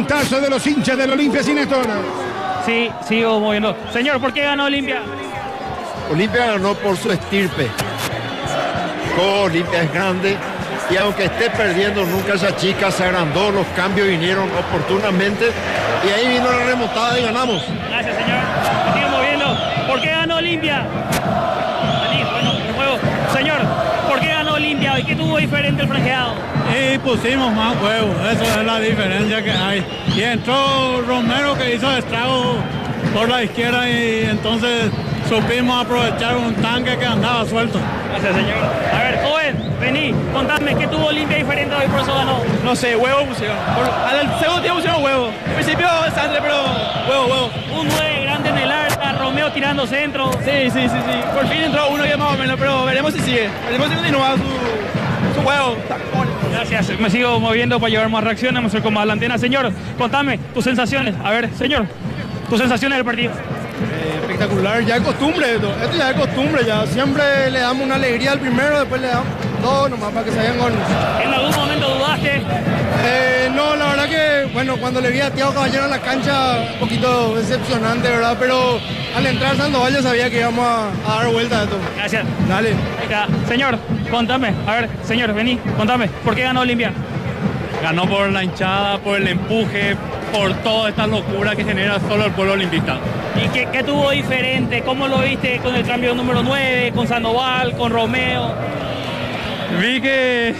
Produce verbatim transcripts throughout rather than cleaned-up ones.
gritazo de los hinchas del Olimpia, sin Néstor. Sí, sigo moviendo. Señor, ¿por qué ganó Olimpia? Olimpia ganó por su estirpe. Olimpia es grande y aunque esté perdiendo nunca esa chica se agrandó, los cambios vinieron oportunamente y ahí vino la remontada y ganamos. Gracias, señor. Me sigo moviendo. ¿Por qué ganó Olimpia? Vení, bueno, de nuevo. Señor, ¿por qué ganó Olimpia hoy? ¿Qué tuvo diferente el franjeado? Y pusimos más huevos, eso es la diferencia que hay. Y entró Romero que hizo estrago por la izquierda y entonces supimos aprovechar un tanque que andaba suelto. Gracias, señor. A ver, joven, vení, contadme, ¿qué tuvo Olimpia diferente hoy por eso ganó? No sé, huevo pusieron. Por, al segundo tiempo pusieron huevo. Al principio Sandre, pero huevo, huevo. Un nueve grande en el arca, Romeo tirando centro. Sí, sí, sí, sí. Por fin entró uno ya más o menos, pero veremos si sigue. Veremos si continúa su, su huevo. Gracias, me sigo moviendo para llevar más reacciones, me acerco más a la antena. Señor, contame tus sensaciones. A ver, señor, tus sensaciones del partido. Eh, espectacular, ya es costumbre esto, esto ya es costumbre, ya siempre le damos una alegría al primero, después le damos dos nomás para que se vayan con... ¿En algún momento dudaste? Eh, no, la verdad que, bueno, cuando le vi a Thiago Caballero en la cancha, un poquito decepcionante, ¿verdad? Pero al entrar Sandoval ya sabía que íbamos a, a dar vuelta a esto. Gracias. Dale. Ahí está. Señor, contame, a ver, señor, vení, contame, ¿por qué ganó Olimpia? Ganó por la hinchada, por el empuje, por toda esta locura que genera solo el pueblo olimpista. ¿Y qué, qué tuvo diferente? ¿Cómo lo viste con el cambio número nueve, con Sandoval, con Romeo? Vi que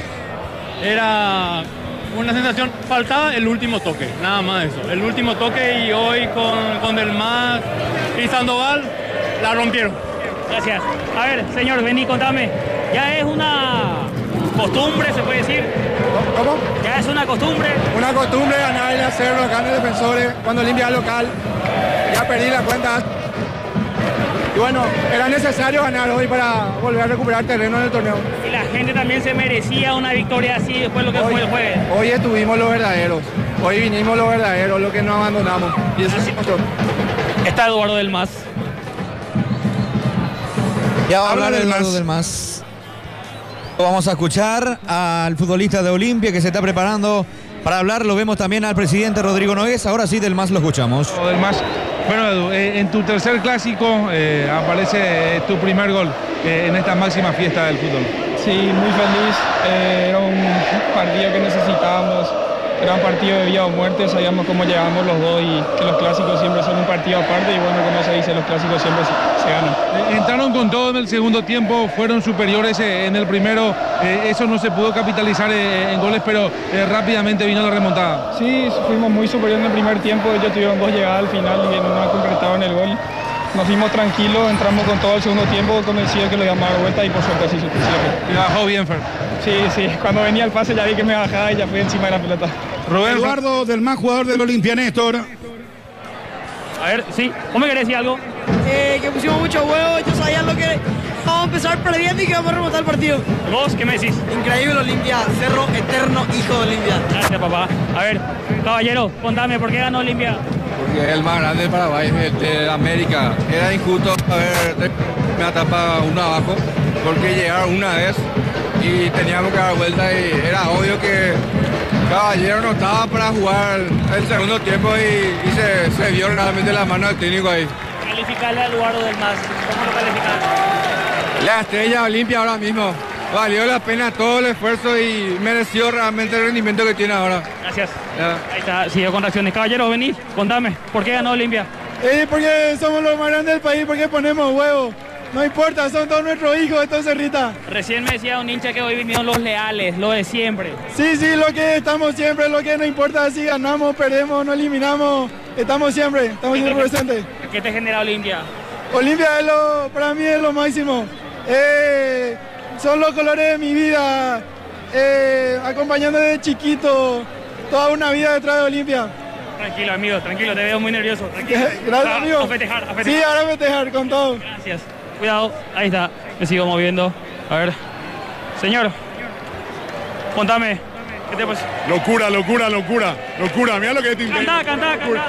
era una sensación, faltaba el último toque, nada más eso. El último toque y hoy con, con Del Mas y Sandoval la rompieron. Gracias. A ver, señor, vení, contame. Ya es una costumbre, se puede decir. ¿Cómo? Ya es una costumbre. Una costumbre ganar y hacerlo acá en el Defensores cuando limpia local. Ya perdí la cuenta. Y bueno, era necesario ganar hoy para volver a recuperar terreno en el torneo. Y la gente también se merecía una victoria así después de lo que hoy, fue el jueves. Hoy estuvimos los verdaderos. Hoy vinimos los verdaderos, los que no abandonamos. Y eso sí pasó. Está Eduardo Del Mas. Ya va a hablar Eduardo Del Mas. Vamos a escuchar al futbolista de Olimpia que se está preparando para hablar. Lo vemos también al presidente Rodrigo Nogués. Ahora sí, Del Mas lo escuchamos. Del Mas. Bueno, Edu, eh, en tu tercer clásico eh, aparece eh, tu primer gol eh, en esta máxima fiesta del fútbol. Sí, muy feliz. Eh, era un partido que necesitábamos. Era un partido de vida o muerte, sabíamos cómo llegábamos los dos y que los clásicos siempre son un partido aparte y bueno, como se dice, los clásicos siempre se, se ganan. Eh, entraron con todo en el segundo tiempo, fueron superiores eh, en el primero, eh, eso no se pudo capitalizar eh, en goles, pero eh, rápidamente vino la remontada. Sí, fuimos muy superiores en el primer tiempo, ellos tuvieron dos llegadas al final y no concretaron el gol. Nos fuimos tranquilos, entramos con todo el segundo tiempo, convencido que lo íbamos a dar vuelta y por suerte así sucedió. Y bajó bien, Fer. Sí, sí, cuando venía el pase ya vi que me bajaba y ya fui encima de la pelota. Rubén Eduardo Del Mas, jugador del Olimpia, Néstor. A ver, sí, ¿cómo me querés decir algo? Eh, que pusimos mucho huevo, yo sabía lo que vamos a empezar perdiendo y que vamos a remontar el partido. ¿Vos qué me decís? Increíble Olimpia, Cerro Eterno, hijo de Olimpia. Gracias, papá. A ver, caballero, contame, ¿por qué ganó Olimpia? Porque es el más grande de Paraguay, de, de América. Era injusto haber me tapado uno abajo, porque llegaron una vez y teníamos que dar vuelta y era obvio que Caballero no estaba para jugar el segundo tiempo y, y se, se vio realmente la mano del técnico ahí. Calificarle al Eduardo Del Mas, ¿cómo lo califican? La estrella Olimpia ahora mismo. Valió la pena todo el esfuerzo y mereció realmente el rendimiento que tiene ahora. Gracias. Ya. Ahí está, siguió con reacciones. Caballero, vení, contame, ¿por qué ganó Olimpia? Eh, porque somos los más grandes del país, porque ponemos huevos. No importa, son todos nuestros hijos, entonces Rita. Recién me decía un hincha que hoy vinieron los leales, lo de siempre. Sí, sí, lo que estamos siempre, lo que no importa si ganamos, perdemos, no eliminamos, estamos siempre, estamos siempre presentes. ¿Qué te genera Olimpia? Olimpia es lo, para mí es lo máximo. Eh, son los colores de mi vida, eh, acompañando desde chiquito, toda una vida detrás de Olimpia. Tranquilo, amigo, tranquilo, te veo muy nervioso. Tranquilo. Gracias, amigo. A festejar, a festejar. Sí, ahora a festejar, con todo. Gracias. Cuidado, ahí está, me sigo moviendo. A ver, señor, contame, ¿qué te pasa? Locura, locura, locura, locura, mira lo que es Timpen. Cantá, cantá, cantá.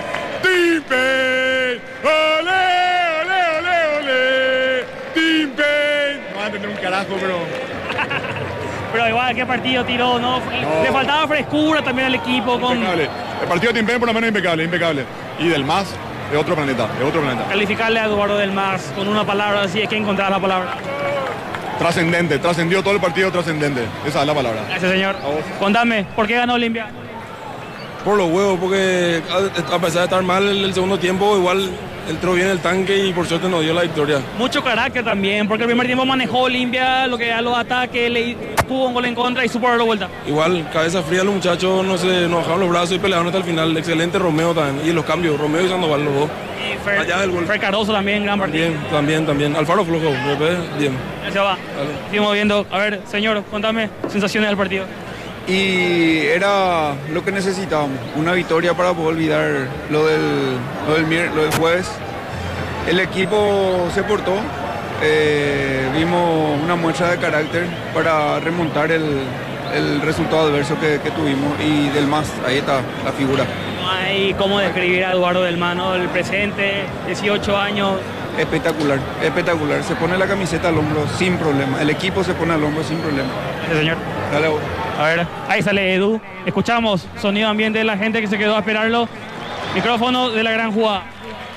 Timpen, ole, ole, ole, ole, Timpen. No van a entender un carajo, pero... Pero igual, ¿qué partido tiró? ¿No? No. Le faltaba frescura también al equipo. Con... Impecable. El partido de Timpén por lo menos impecable, impecable. Y del Mas, es otro planeta, es otro planeta. Calificarle a Eduardo del Mas con una palabra así, es que encontrar la palabra. Trascendente, trascendió todo el partido trascendente. Esa es la palabra. Gracias, señor. Contame, ¿por qué ganó Olimpia? Por los huevos, porque a pesar de estar mal el, el segundo tiempo, igual entró bien el tanque y por suerte nos dio la victoria. Mucho carácter también, porque el primer tiempo manejó Olimpia, lo que era los ataques, le tuvo un gol en contra y supo darlo vuelta. Igual, cabeza fría, los muchachos no se nos bajaron los brazos y pelearon hasta el final. Excelente Romeo también. Y los cambios, Romeo y Sandoval, los dos. Y Fer, Allá del gol. Fer Cardoso también, gran partido. También, también, también. Alfaro flojo, bien. Gracias, va. Seguimos viendo. A ver, señor, contame sensaciones del partido. Y era lo que necesitábamos, una victoria para poder olvidar lo del, lo del, lo del jueves. El equipo se portó, eh, vimos una muestra de carácter para remontar el, el resultado adverso que, que tuvimos y del Mas, ahí está la figura. No hay cómo describir a Eduardo del Mano, el presente, dieciocho años. Espectacular, espectacular, se pone la camiseta al hombro sin problema, el equipo se pone al hombro sin problema. Gracias, señor. Dale a vos. A ver, ahí sale Edu, escuchamos sonido ambiente de la gente que se quedó a esperarlo, micrófono de la gran jugada.